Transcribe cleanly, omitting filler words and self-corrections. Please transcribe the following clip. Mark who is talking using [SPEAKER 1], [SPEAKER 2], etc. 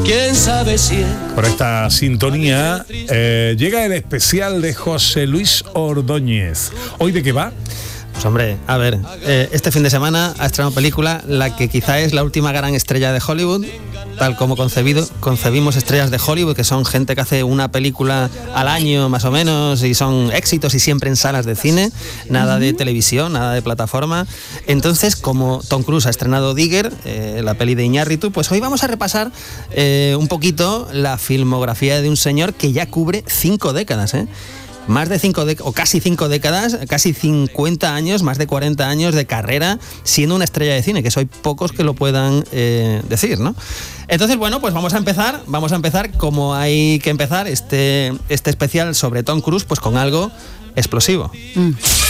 [SPEAKER 1] quién sabe si...
[SPEAKER 2] Por esta sintonía llega el especial de José Luis Ordóñez. ¿Hoy de qué va?
[SPEAKER 3] Pues hombre, a ver, este fin de semana ha estrenado película la que quizá es la última gran estrella de Hollywood, tal como concebimos estrellas de Hollywood, que son gente que hace una película al año más o menos y son éxitos y siempre en salas de cine, nada de televisión, nada de plataforma. Entonces, como Tom Cruise ha estrenado Digger, la peli de Iñárritu, pues hoy vamos a repasar un poquito la filmografía de un señor que ya cubre 5 décadas, más de 5 o casi 5 décadas, casi 50 años, más de 40 años de carrera siendo una estrella de cine, que soy pocos que lo puedan decir, ¿no? Entonces, bueno, pues vamos a empezar como hay que empezar este especial sobre Tom Cruise, pues con algo explosivo.